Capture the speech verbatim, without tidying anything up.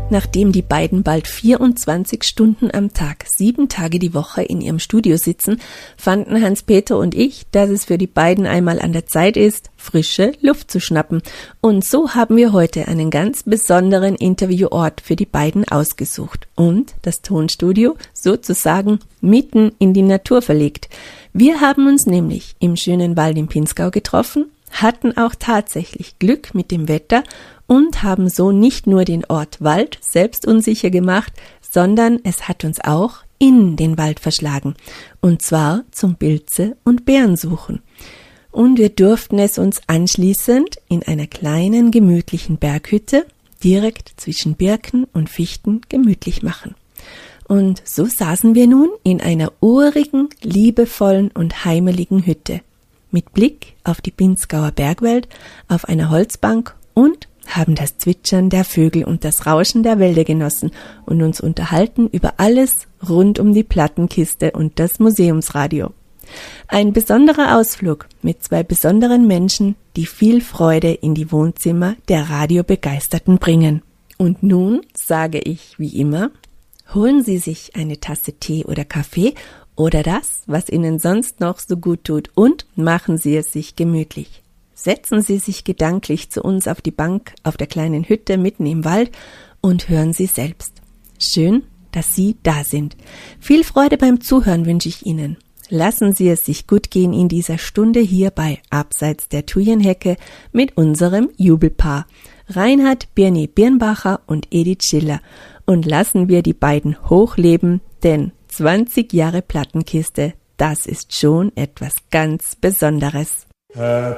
Nachdem die beiden bald vierundzwanzig Stunden am Tag, sieben Tage die Woche in ihrem Studio sitzen, fanden Hans-Peter und ich, dass es für die beiden einmal an der Zeit ist, frische Luft zu schnappen. Und so haben wir heute einen ganz besonderen Interviewort für die beiden ausgesucht und das Tonstudio sozusagen mitten in die Natur verlegt. Wir haben uns nämlich im schönen Wald im Pinzgau getroffen, hatten auch tatsächlich Glück mit dem Wetter und haben so nicht nur den Ort Wald selbst unsicher gemacht, sondern es hat uns auch in den Wald verschlagen, und zwar zum Pilze- und Beerensuchen. Und wir durften es uns anschließend in einer kleinen, gemütlichen Berghütte direkt zwischen Birken und Fichten gemütlich machen. Und so saßen wir nun in einer urigen, liebevollen und heimeligen Hütte, mit Blick auf die Pinzgauer Bergwelt, auf einer Holzbank und haben das Zwitschern der Vögel und das Rauschen der Wälder genossen und uns unterhalten über alles rund um die Plattenkiste und das Museumsradio. Ein besonderer Ausflug mit zwei besonderen Menschen, die viel Freude in die Wohnzimmer der Radiobegeisterten bringen. Und nun sage ich wie immer, holen Sie sich eine Tasse Tee oder Kaffee oder das, was Ihnen sonst noch so gut tut, und machen Sie es sich gemütlich. Setzen Sie sich gedanklich zu uns auf die Bank auf der kleinen Hütte mitten im Wald und hören Sie selbst. Schön, dass Sie da sind. Viel Freude beim Zuhören wünsche ich Ihnen. Lassen Sie es sich gut gehen in dieser Stunde hier bei Abseits der Thujenhecke mit unserem Jubelpaar Reinhard Birni Birnbacher und Edith Schiller. Und lassen wir die beiden hochleben, denn zwanzig Jahre Plattenkiste, das ist schon etwas ganz Besonderes. Happy